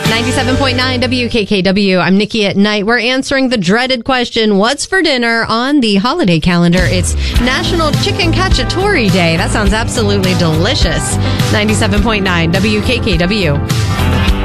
97.9 WKKW. I'm Nikki at Night. We're answering the dreaded question, what's for dinner on the holiday calendar? It's National Chicken Cacciatore Day. That sounds absolutely delicious. 97.9 WKKW.